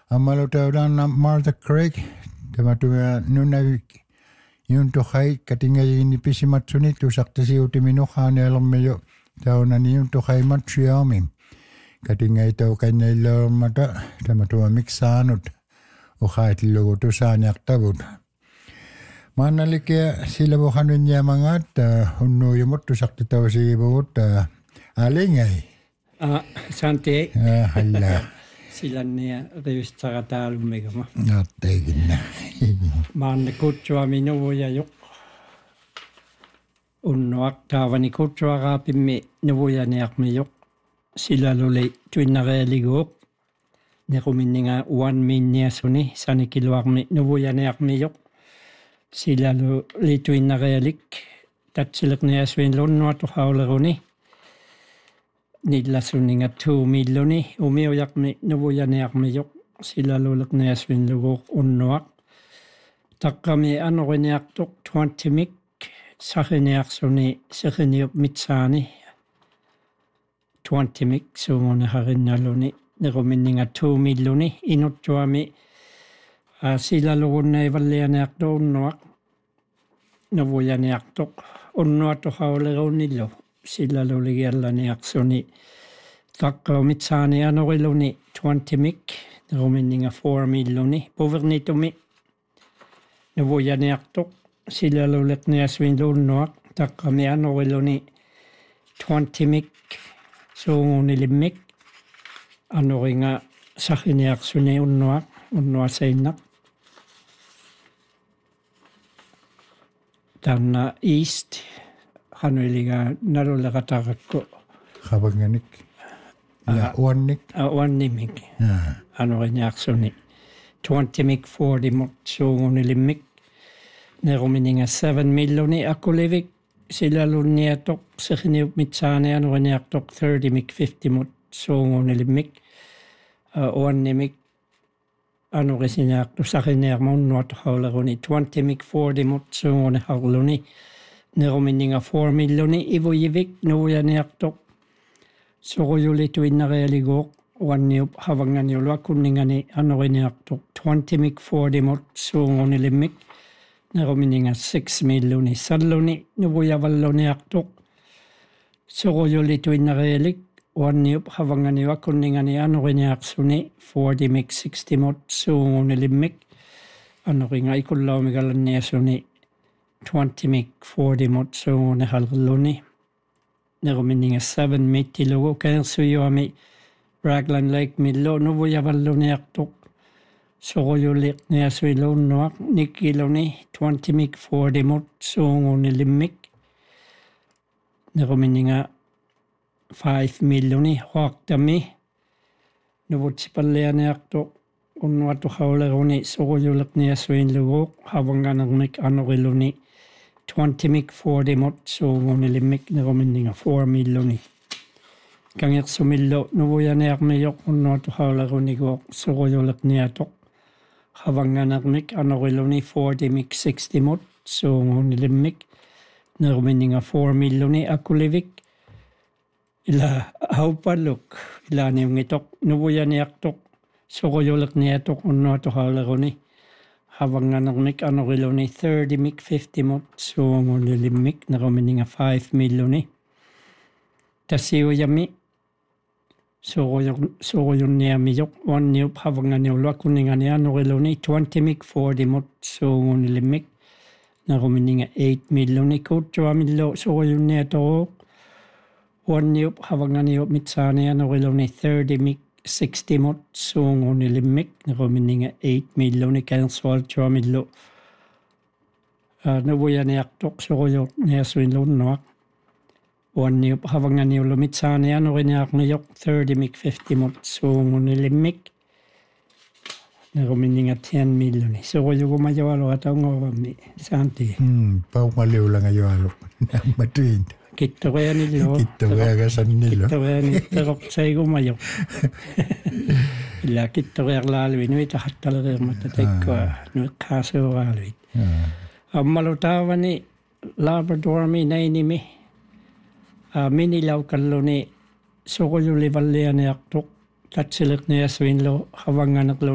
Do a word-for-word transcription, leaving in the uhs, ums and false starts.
Amalutaudana Martha Craig, tamatua nunavik yuntohai katingayini pisimatsuni tusaktasi utiminuhani alammeyo taunani yuntohai matsiami. Katingay tau kanyailormata tamatua miksaanut uhaitillugu tusaaniaqtavut. Maanalikia silavuhanun yamangat unnuyumut tusaktitavasiivugut alingay. Ah, sante. Ah, halla. Silannia rivistaratalummigama. No teginna. Maanne kutsuami nuvuja juk. Unnuaqtaavani kutsuaqaapimmi nuvujaniaqmi juk. Silaluli tuinnareeliguuq. Nequminninga uan minniasuni sanikiluarmi nuvujaniaqmi juk. Silaluli tuinnareelik tatsileqniasuin lunnuatuhauleruni. Nillassuninga two milloni umiujaqmi nuvujaniaqmi juk. Silaluleqniasuin luguuq unnuaq. Taqqami anoriniaqtuq twenty-mik sahiniaqsuni sihiniup mitsaani. twenty-mik suunguni harinnaluni nequminninga two milloni inuttuami silalugunnai vallianiaqtu unnuaq. Nuvujaniaqtuq unnuatuhaulerunillu. Silaluligiallaniaqsuni taqqaw mitsaani anoriluni twenty-mik nequminninga four milloni puvernitumi. Nuvujaniaqtuq silaluleqniasuin lunnuaq taqqami anoriluni twenty-mik suungunilimik anoringa sahiniaqsuni unnuaq unnuasainnaq. Tanna east hanuiliga naluleqataqakku Qavanganik ja uannik uannimik anoriñaaqsuni twenty-mik forty-mut suungunilimik nequminninga seven milloni akulivik silalunniatuq sihiniup mitsaani anoriñaaqtuq thirty-mik fifty-mut suungunilimik uannimik anorisiñaaqtu sahiniaqma unnuatuhauleruni twenty-mik forty-mut suunguniharluni nequminninga four milloni ivujivik nuvujaniaqtuq suquyulituinnarealiguuq uanniup havanganiulua kunningani anoriniaqtuq twenty-mik forty-mut suungunilimik nequminninga six milloni salluni nuvujavalluniaqtuq suquyulituinnarealik uanniup havanganiua kunningani anoriniaqsuni forty-mik sixty-mut suungunilimik anoringa ikullaumigalanniasuni twenty-mik forty-mut suungunihallerluni nequminninga seven mittilugu kaersuyuami Raglan Lake millu nuvujavalluniaqtuq suquyuliqniasuilunnuaq nikiluni twenty-mik forty-mut suungunilimik nequminninga five milloni huaqtami nuvutsipallianiaqtuq unnuatuhauleruni suquyuliqniasuinluguuq havanganermik anoriluni twenty-mik forty-mut suungunilimik nequminninga four milloni kangersumillu nuvujaniaqmiyoq unnuatuhauleruniguuq suquyuliqniatuq havanganermik anoriluni forty-mik sixty-mut suungunilimik nequminninga four milloni akulivik ila haupalluk ilaniungituq nuvujaniaqtuq suquyuliqniatuq unnuatuhauleruni havanganermik anoriluni thirty-mik fifty-mut suungunilimik nequminninga five milloni tassiujami suquyunniamiyoq uanniup havanganiulua kunningani anoriluni twenty-mik forty-mut suungunilimik nequminninga eight milloni kutsuamillu suquyunniaturuuq uanniup havanganiup mitsaani anoriluni thirty-mik sixty-mut suungunilimik nequminninga eight milloni kaersualtuamillu nuvujaniaqtuq suquyuqniasuinlunnuaq uanniup havanganiullu mitsaani anoriniaqmiyoq thirty-mik fifty-mut suungunilimik nequminninga ten milloni suquyugumajualuataungoavammi saanti hmm paumaliulangayualuq matuin kittoreanillu kittoreagasannillu kittoreani teroqsaigumajoq illa kittorearlaaluinuit ahattalereermatta tekkua nuiqqaasuuraaluit ammalutaavani Labradormi nainimi minilaukalluni suquyulivallianiartuq tatsileqniasuinlu havanganerlu